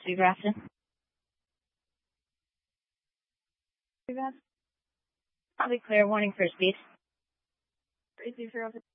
Steve Grafton. I'll be clear. Warning for speed. 330.